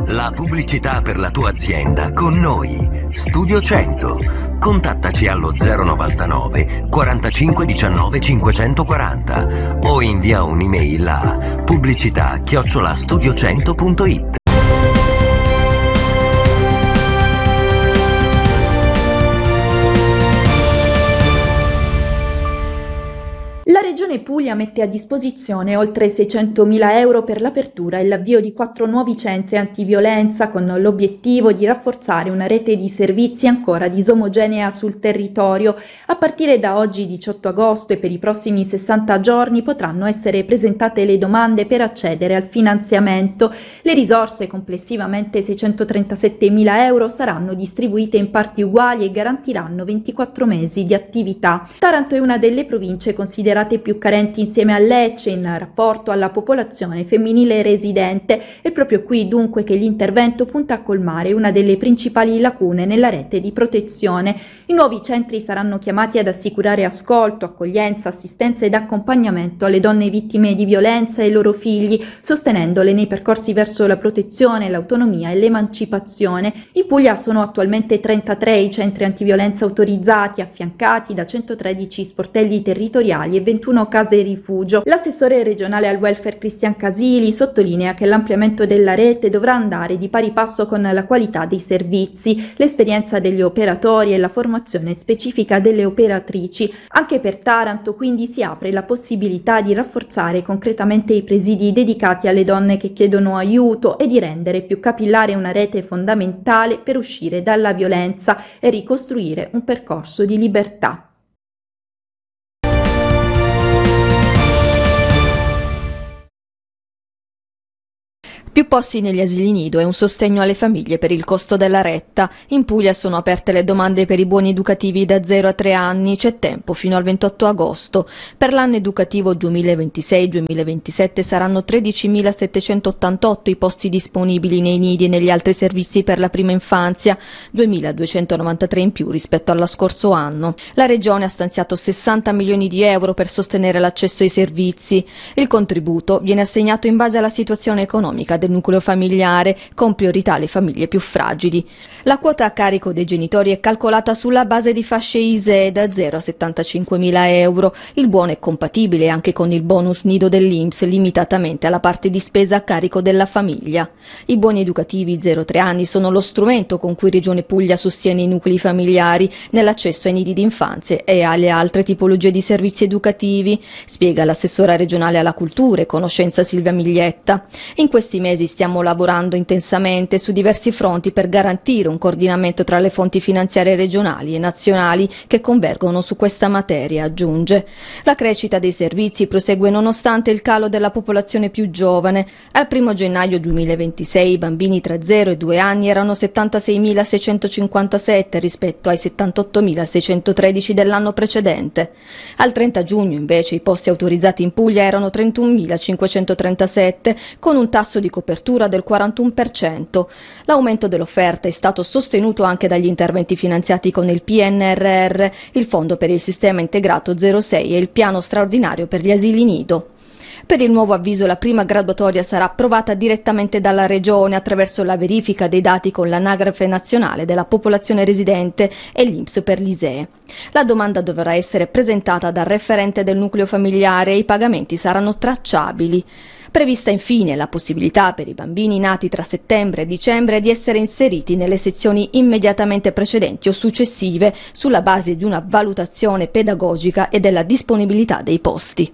La pubblicità per la tua azienda con noi. Studio 100. Contattaci allo 099 45 19 540 o invia un'email a pubblicità@studio100.it. La Regione Puglia mette a disposizione oltre 600.000 euro per l'apertura e l'avvio di 4 nuovi centri antiviolenza con l'obiettivo di rafforzare una rete di servizi ancora disomogenea sul territorio. A partire da oggi 18 agosto e per i prossimi 60 giorni potranno essere presentate le domande per accedere al finanziamento. Le risorse, complessivamente 637.000 euro, saranno distribuite in parti uguali e garantiranno 24 mesi di attività. Taranto è una delle province considerate più carenti insieme a Lecce in rapporto alla popolazione femminile residente. È proprio qui dunque che l'intervento punta a colmare una delle principali lacune nella rete di protezione. I nuovi centri saranno chiamati ad assicurare ascolto, accoglienza, assistenza ed accompagnamento alle donne vittime di violenza e ai loro figli, sostenendole nei percorsi verso la protezione, l'autonomia e l'emancipazione. In Puglia sono attualmente 33 i centri antiviolenza autorizzati, affiancati da 113 sportelli territoriali e 21 case rifugio. L'assessore regionale al welfare Cristian Casili sottolinea che l'ampliamento della rete dovrà andare di pari passo con la qualità dei servizi, l'esperienza degli operatori e la formazione specifica delle operatrici. Anche per Taranto quindi si apre la possibilità di rafforzare concretamente i presidi dedicati alle donne che chiedono aiuto e di rendere più capillare una rete fondamentale per uscire dalla violenza e ricostruire un percorso di libertà. Più posti negli asili nido e un sostegno alle famiglie per il costo della retta. In Puglia sono aperte le domande per i buoni educativi da 0 a 3 anni, c'è tempo fino al 28 agosto. Per l'anno educativo 2026-2027 saranno 13.788 i posti disponibili nei nidi e negli altri servizi per la prima infanzia, 2.293 in più rispetto allo scorso anno. La Regione ha stanziato 60 milioni di euro per sostenere l'accesso ai servizi. Il contributo viene assegnato in base alla situazione economica del nucleo familiare, con priorità alle famiglie più fragili. La quota a carico dei genitori è calcolata sulla base di fasce ISEE da 0 a 75.000 euro. Il buono è compatibile anche con il bonus nido dell'INPS, limitatamente alla parte di spesa a carico della famiglia. I buoni educativi 0-3 anni sono lo strumento con cui Regione Puglia sostiene i nuclei familiari nell'accesso ai nidi d'infanzia e alle altre tipologie di servizi educativi, spiega l'assessora regionale alla cultura e conoscenza Silvia Miglietta. In questi mesi stiamo lavorando intensamente su diversi fronti per garantire un coordinamento tra le fonti finanziarie regionali e nazionali che convergono su questa materia, aggiunge. La crescita dei servizi prosegue nonostante il calo della popolazione più giovane. Al 1 gennaio 2026 i bambini tra 0 e 2 anni erano 76.657 rispetto ai 78.613 dell'anno precedente. Al 30 giugno invece i posti autorizzati in Puglia erano 31.537 con un tasso di copertura del 41%. L'aumento dell'offerta è stato sostenuto anche dagli interventi finanziati con il PNRR, il Fondo per il Sistema Integrato 06 e il Piano Straordinario per gli asili nido. Per il nuovo avviso la prima graduatoria sarà approvata direttamente dalla Regione attraverso la verifica dei dati con l'Anagrafe Nazionale della Popolazione Residente e l'INPS per l'ISEE. La domanda dovrà essere presentata dal referente del nucleo familiare e i pagamenti saranno tracciabili. Prevista infine la possibilità per i bambini nati tra settembre e dicembre di essere inseriti nelle sezioni immediatamente precedenti o successive sulla base di una valutazione pedagogica e della disponibilità dei posti.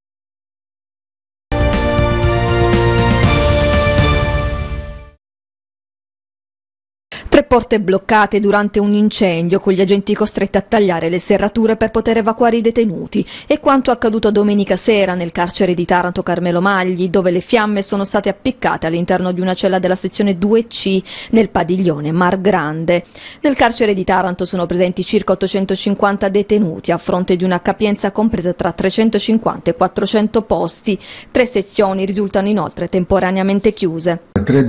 Tre porte bloccate durante un incendio, con gli agenti costretti a tagliare le serrature per poter evacuare i detenuti. È quanto accaduto domenica sera nel carcere di Taranto Carmelo Magli, dove le fiamme sono state appiccate all'interno di una cella della sezione 2C nel padiglione Mar Grande. Nel carcere di Taranto sono presenti circa 850 detenuti, a fronte di una capienza compresa tra 350 e 400 posti. 3 sezioni risultano inoltre temporaneamente chiuse. 3